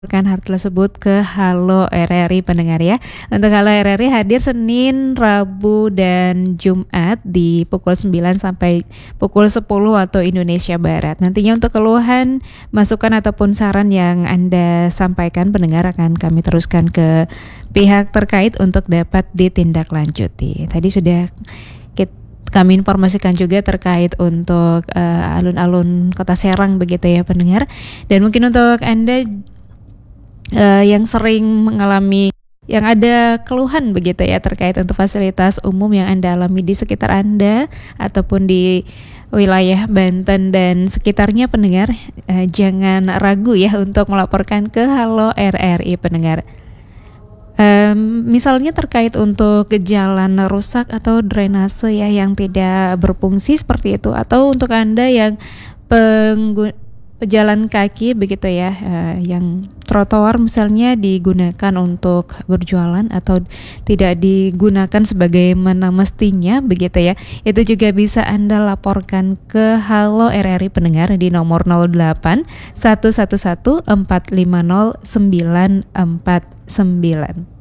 Kan hal tersebut ke Halo RRI pendengar ya. Untuk Halo RRI hadir Senin, Rabu, dan Jumat di pukul 9 sampai pukul 10 waktu Indonesia Barat. Nantinya untuk keluhan, masukan ataupun saran yang Anda sampaikan pendengar akan kami teruskan ke pihak terkait untuk dapat ditindaklanjuti. Tadi sudah kami informasikan juga terkait untuk alun-alun Kota Serang begitu ya pendengar. Dan mungkin untuk Anda yang sering mengalami yang ada keluhan begitu ya terkait untuk fasilitas umum yang Anda alami di sekitar Anda ataupun di wilayah Banten dan sekitarnya pendengar, jangan ragu ya untuk melaporkan ke Halo RRI pendengar. Misalnya terkait untuk jalan rusak atau drainase ya yang tidak berfungsi seperti itu, atau untuk Anda yang pejalan kaki begitu ya, yang trotoar misalnya digunakan untuk berjualan atau tidak digunakan sebagaimana mestinya begitu ya, itu juga bisa Anda laporkan ke Halo RRI pendengar di nomor 08 111 450 949.